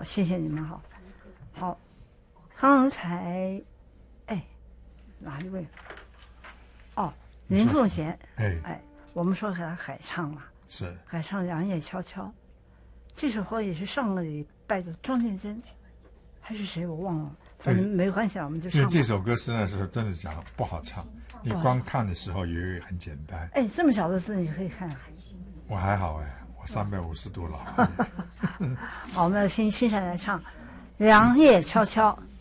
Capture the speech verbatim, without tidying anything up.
好，谢谢你们好。好，刚才，哎，哪一位？哦，林凤贤。 哎哎，我们说给他海唱嘛， 是海唱《杨叶悄悄》，这首歌也是上个礼拜的庄建珍还是谁我忘了，反正没关系啊，我们就唱吧。 因为这首歌实在是真的讲不好唱，你光看的时候以为很简单。 哎，这么小的字你可以看。 我还好哎，我三百五十度了。 好，我们要听欣赏来唱《杨叶悄悄》。